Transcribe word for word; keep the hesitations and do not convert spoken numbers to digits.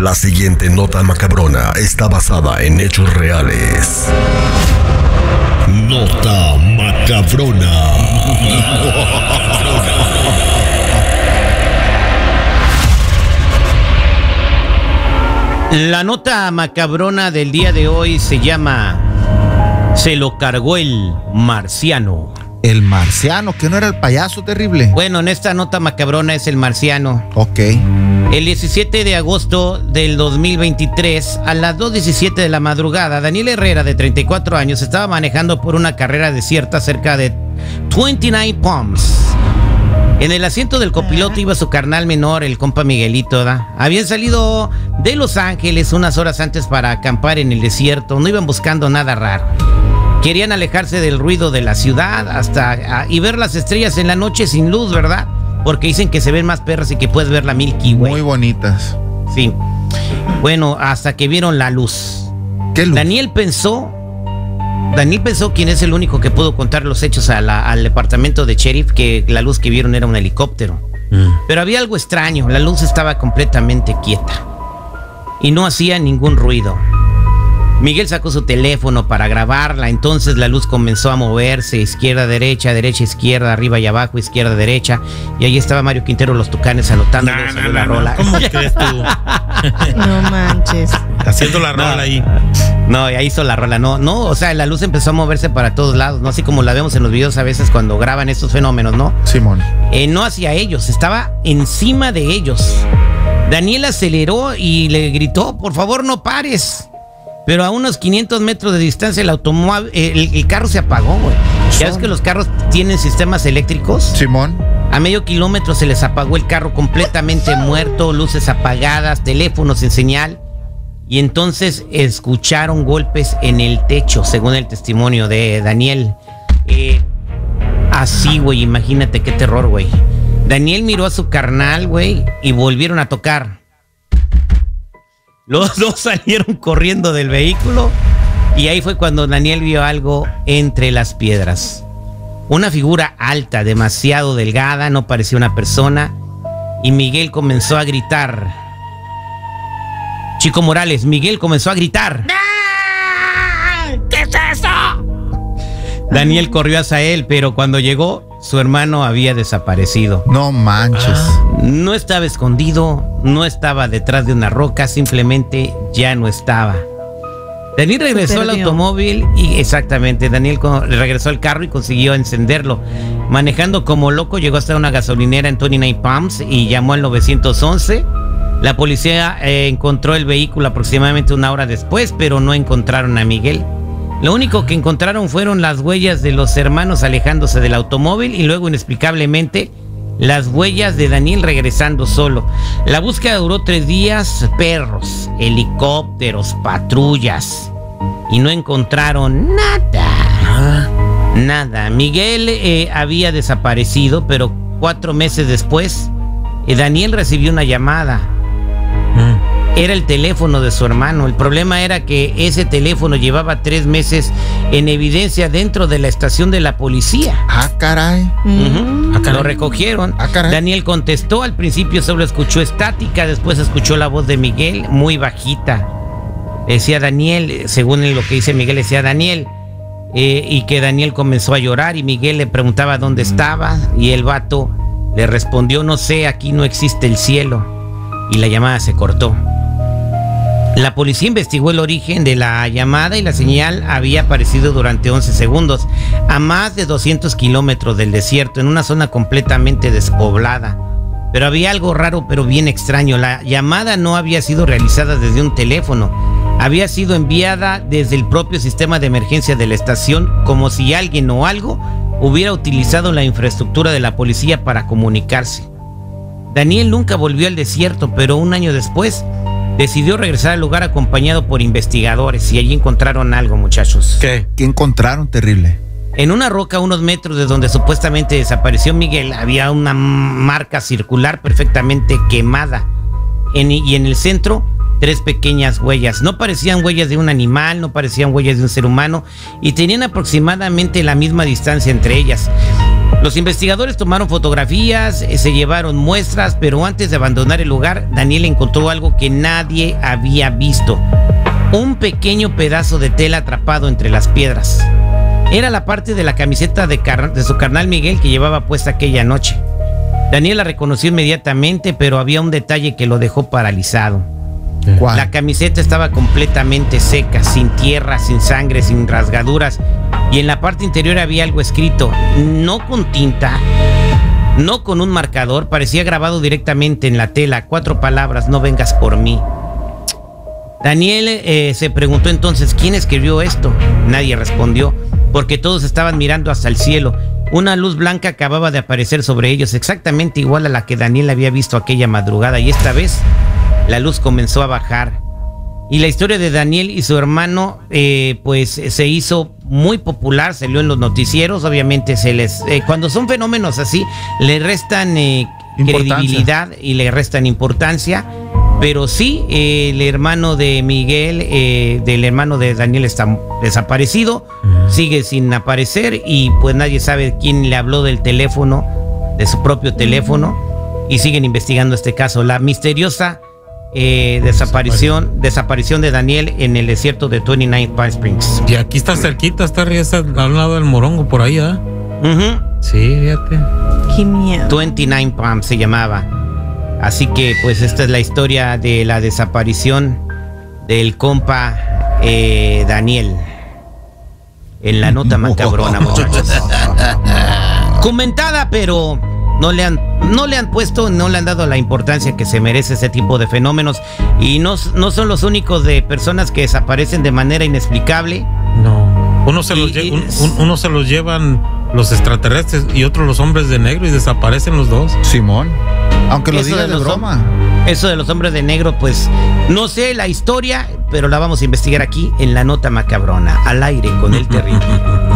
La siguiente nota macabrona está basada en hechos reales. Nota macabrona. La nota macabrona del día de hoy se llama Se lo cargó el marciano. El marciano, que no era el payaso terrible. Bueno, en esta nota macabrona es el marciano. Ok. El diecisiete de agosto del dos mil veintitrés, a las dos diecisiete de la madrugada, Daniel Herrera, de treinta y cuatro años, estaba manejando por una carrera desierta cerca de veintinueve Palms. En el asiento del copiloto iba su carnal menor, el compa Miguelito, ¿da? Habían salido de Los Ángeles unas horas antes para acampar en el desierto. No iban buscando nada raro. Querían alejarse del ruido de la ciudad hasta a, y ver las estrellas en la noche sin luz, ¿verdad? Porque dicen que se ven más perras y que puedes ver la Milky Way. Muy bonitas. Sí. Bueno, hasta que vieron la luz. ¿Qué luz? Daniel pensó, Daniel pensó, quien es el único que pudo contar los hechos a la, al departamento de sheriff, que la luz que vieron era un helicóptero. Mm. Pero había algo extraño, la luz estaba completamente quieta y no hacía ningún ruido. Miguel sacó su teléfono para grabarla, entonces la luz comenzó a moverse, izquierda, derecha, derecha, izquierda, arriba y abajo, izquierda, derecha, y ahí estaba Mario Quintero, Los Tucanes, anotando no, no, la no, rola. ¿Cómo crees tú? No manches. Haciendo la rola no, ahí. No, ya hizo la rola, no, no, o sea, la luz empezó a moverse para todos lados, no así como la vemos en los videos a veces cuando graban estos fenómenos, ¿no? Simón. Eh, no hacia ellos, estaba encima de ellos. Daniel aceleró y le gritó, por favor no pares. Pero a unos quinientos metros de distancia el automóvil, el, el carro se apagó, güey. ¿Ya ves que los carros tienen sistemas eléctricos? Simón. A medio kilómetro se les apagó el carro completamente muerto, luces apagadas, teléfonos sin señal. Y entonces escucharon golpes en el techo, según el testimonio de Daniel. Eh, así, güey, imagínate qué terror, güey. Daniel miró a su carnal, güey, y volvieron a tocar. Los dos salieron corriendo del vehículo y ahí fue cuando Daniel vio algo entre las piedras. Una figura alta, demasiado delgada, no parecía una persona, y Miguel comenzó a gritar. Chico Morales, Miguel comenzó a gritar. ¿Qué es eso? Daniel corrió hacia él, pero cuando llegó, su hermano había desaparecido. No manches. Ah. No estaba escondido, no estaba detrás de una roca, simplemente ya no estaba. Daniel regresó al automóvil y exactamente, Daniel regresó al carro y consiguió encenderlo. Manejando como loco, llegó hasta una gasolinera en veintinueve Palms y llamó al nueve once. La policía eh, encontró el vehículo aproximadamente una hora después, pero no encontraron a Miguel. Lo único que encontraron fueron las huellas de los hermanos alejándose del automóvil y luego, inexplicablemente, las huellas de Daniel regresando solo. La búsqueda duró tres días, perros, helicópteros, patrullas, y no encontraron nada. Ah. Nada. Miguel eh, había desaparecido, pero cuatro meses después, eh, Daniel recibió una llamada. Mm. Era el teléfono de su hermano. El problema era que ese teléfono llevaba tres meses en evidencia dentro de la estación de la policía. Ah, caray. Uh-huh. Ah, caray. Lo recogieron. Ah, caray. Daniel contestó. Al principio solo escuchó estática, después escuchó la voz de Miguel muy bajita. Decía Daniel, según lo que dice Miguel, decía Daniel. Eh, y que Daniel comenzó a llorar y Miguel le preguntaba dónde estaba y el vato le respondió, no sé, aquí no existe el cielo. Y la llamada se cortó. La policía investigó el origen de la llamada y la señal había aparecido durante once segundos a más de doscientos kilómetros del desierto, en una zona completamente despoblada. Pero había algo raro, pero bien extraño. La llamada no había sido realizada desde un teléfono. Había sido enviada desde el propio sistema de emergencia de la estación, como si alguien o algo hubiera utilizado la infraestructura de la policía para comunicarse. Daniel nunca volvió al desierto, pero un año después decidió regresar al lugar acompañado por investigadores y allí encontraron algo, muchachos. ¿Qué? ¿Qué encontraron terrible? En una roca a unos metros de donde supuestamente desapareció Miguel había una marca circular perfectamente quemada. En, y en el centro, tres pequeñas huellas. No parecían huellas de un animal, no parecían huellas de un ser humano y tenían aproximadamente la misma distancia entre ellas. Los investigadores tomaron fotografías, eh, se llevaron muestras, pero antes de abandonar el lugar, Daniel encontró algo que nadie había visto. Un pequeño pedazo de tela atrapado entre las piedras. Era la parte de la camiseta de, car- de su carnal Miguel que llevaba puesta aquella noche. Daniel la reconoció inmediatamente, pero había un detalle que lo dejó paralizado. ¿Cuál? La camiseta estaba completamente seca, sin tierra, sin sangre, sin rasgaduras. Y en la parte interior había algo escrito, no con tinta, no con un marcador, parecía grabado directamente en la tela. Cuatro palabras: no vengas por mí. Daniel eh, se preguntó entonces, ¿quién escribió esto? Nadie respondió, porque todos estaban mirando hacia el cielo. Una luz blanca acababa de aparecer sobre ellos, exactamente igual a la que Daniel había visto aquella madrugada, y esta vez la luz comenzó a bajar. Y la historia de Daniel y su hermano eh, pues se hizo muy popular, salió en los noticieros. Obviamente se les eh, cuando son fenómenos así le restan eh, credibilidad y le restan importancia. Pero sí, eh, el hermano de Miguel, eh, del hermano de Daniel está desaparecido, sigue sin aparecer, y pues nadie sabe quién le habló del teléfono, de su propio teléfono, y siguen investigando este caso. La misteriosa eh, desaparición, desaparición de Daniel en el desierto de veintinueve Palm Springs. Y aquí está cerquita, está, está al lado del Morongo, por ahí, ¿ah? Uh-huh. Sí, fíjate. Qué miedo. veintinueve Palm se llamaba. Así que pues esta es la historia de la desaparición del compa eh, Daniel. En la nota macabrona, muchachos. Comentada, pero no le han no le han puesto, no le han dado la importancia que se merece ese tipo de fenómenos. Y no, no son los únicos de personas que desaparecen de manera inexplicable. No. Uno se, Y- los, lle- y- un- un- uno se los llevan los extraterrestres y otros los hombres de negro, y desaparecen los dos. Simón. Aunque lo Eso diga de de los broma. Eso de los hombres de negro, pues no sé la historia, pero la vamos a investigar aquí en la nota macabrona, al aire con el terrible.